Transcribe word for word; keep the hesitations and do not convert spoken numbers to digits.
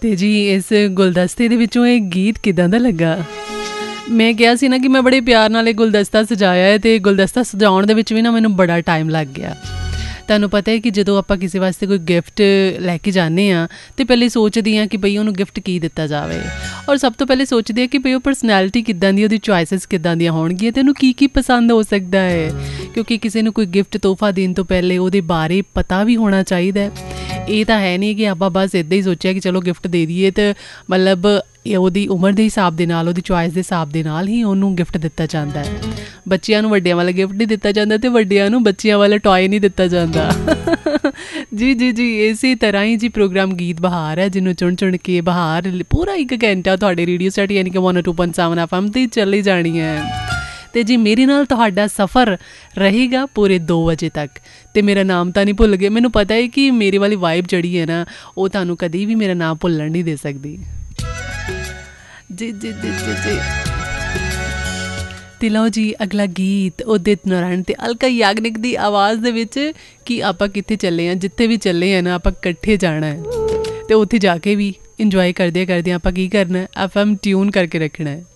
ਤੇ ਜੀ ਇਸ ਗੁਲਦਸਤੇ ਦੇ ਵਿੱਚੋਂ ਇਹ ਗੀਤ ਕਿੱਦਾਂ ਦਾ ਲੱਗਾ? ਮੈਂ ਕਿਹਾ ਸੀ ਨਾ ਕਿ ਮੈਂ ਬੜੇ ਪਿਆਰ ਨਾਲ ਇਹ ਗੁਲਦਸਤਾ ਸਜਾਇਆ ਹੈ, ਅਤੇ ਗੁਲਦਸਤਾ ਸਜਾਉਣ ਦੇ ਵਿੱਚ ਵੀ ਨਾ ਮੈਨੂੰ ਬੜਾ ਟਾਈਮ ਲੱਗ ਗਿਆ। ਤੁਹਾਨੂੰ ਪਤਾ ਹੈ ਕਿ ਜਦੋਂ ਆਪਾਂ ਕਿਸੇ ਵਾਸਤੇ ਕੋਈ ਗਿਫਟ ਲੈ ਕੇ ਜਾਂਦੇ ਹਾਂ ਤਾਂ ਪਹਿਲੇ ਸੋਚਦੇ ਹਾਂ ਕਿ ਬਈ ਉਹਨੂੰ ਗਿਫਟ ਕੀ ਦਿੱਤਾ ਜਾਵੇ, ਔਰ ਸਭ ਤੋਂ ਪਹਿਲੇ ਸੋਚਦੇ ਹਾਂ ਕਿ ਬਈ ਉਹ ਪਰਸਨੈਲਿਟੀ ਕਿੱਦਾਂ ਦੀ, ਉਹਦੀ ਚੋਇਸਿਸ ਕਿੱਦਾਂ ਦੀਆਂ ਹੋਣਗੀਆਂ ਅਤੇ ਉਹਨੂੰ ਕੀ ਕੀ ਪਸੰਦ ਹੋ ਸਕਦਾ ਹੈ, ਕਿਉਂਕਿ ਕਿਸੇ ਨੂੰ ਕੋਈ ਗਿਫਟ ਤੋਹਫਾ ਦੇਣ ਤੋਂ ਪਹਿਲੇ ਉਹਦੇ ਬਾਰੇ ਪਤਾ ਵੀ ਹੋਣਾ ਚਾਹੀਦਾ। ਇਹ ਤਾਂ ਹੈ ਨਹੀਂ ਕਿ ਆਪਾਂ ਬਸ ਇੱਦਾਂ ਹੀ ਸੋਚਿਆ ਕਿ ਚਲੋ ਗਿਫਟ ਦੇ ਦਈਏ ਅਤੇ ਮਤਲਬ ਉਹਦੀ ਉਮਰ ਦੇ ਹਿਸਾਬ ਦੇ ਨਾਲ, ਉਹਦੀ ਚੋਇਸ ਦੇ ਹਿਸਾਬ ਦੇ ਨਾਲ ਹੀ ਉਹਨੂੰ ਗਿਫਟ ਦਿੱਤਾ ਜਾਂਦਾ ਹੈ। ਬੱਚਿਆਂ ਨੂੰ ਵੱਡਿਆਂ ਵਾਲਾ ਗਿਫਟ ਨਹੀਂ ਦਿੱਤਾ ਜਾਂਦਾ ਅਤੇ ਵੱਡਿਆਂ ਨੂੰ ਬੱਚਿਆਂ ਵਾਲਾ ਟੋਏ ਨਹੀਂ ਦਿੱਤਾ ਜਾਂਦਾ। ਜੀ ਜੀ ਜੀ ਇਸੇ ਤਰ੍ਹਾਂ ਹੀ ਜੀ ਪ੍ਰੋਗਰਾਮ ਗੀਤ ਬਹਾਰ ਹੈ, ਜਿਹਨੂੰ ਚੁਣ ਚੁਣ ਕੇ ਬਹਾਰ ਪੂਰਾ ਇੱਕ ਘੰਟਾ ਤੁਹਾਡੇ ਰੇਡੀਓ ਸੈਟ ਯਾਨੀ ਕਿ one two point seven F M 'ਤੇ ਚੱਲੀ ਜਾਣੀ ਹੈ। ਅਤੇ ਜੀ ਮੇਰੇ ਨਾਲ ਤੁਹਾਡਾ ਸਫ਼ਰ ਰਹੇਗਾ ਪੂਰੇ ਦੋ ਵਜੇ ਤੱਕ। ਅਤੇ ਮੇਰਾ ਨਾਮ ਤਾਂ ਨਹੀਂ ਭੁੱਲ ਗਏ, ਮੈਨੂੰ ਪਤਾ ਹੈ ਕਿ ਮੇਰੇ ਵਾਲੀ ਵਾਈਬ ਜਿਹੜੀ ਹੈ ਨਾ ਉਹ ਤੁਹਾਨੂੰ ਕਦੀ ਵੀ ਮੇਰਾ ਨਾਮ ਭੁੱਲਣ ਨਹੀਂ ਦੇ ਸਕਦੀ। ਜੀ ਜੀ ਜੀ ਜੀ ਜੀ ਤੇ ਲਓ ਜੀ ਅਗਲਾ ਗੀਤ ਉਦਿਤ ਨਾਰਾਇਣ ਤੇ ਅਲਕਾ ਯਾਗਨਿਕ ਦੀ ਆਵਾਜ਼ ਦੇ ਵਿੱਚ ਕਿ ਆਪਾਂ ਕਿੱਥੇ ਚੱਲੇ ਹਾਂ, ਜਿੱਥੇ ਵੀ ਚੱਲੇ ਹਾਂ ਨਾ ਆਪਾਂ ਇਕੱਠੇ ਜਾਣਾ ਹੈ, ਅਤੇ ਉੱਥੇ ਜਾ ਕੇ ਵੀ ਇੰਜੋਏ ਕਰਦੇ ਕਰਦਿਆਂ ਆਪਾਂ ਕੀ ਕਰਨਾ, ਐਫ ਐਮ ਟਿਊਨ ਕਰਕੇ ਰੱਖਣਾ ਹੈ।